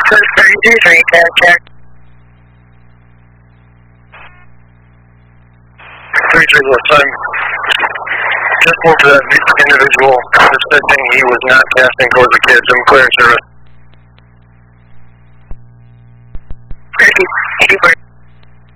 32, check. 33, left time. Just moved to that individual, suspecting he was not casting towards the kids. I'm clearing service. Crazy.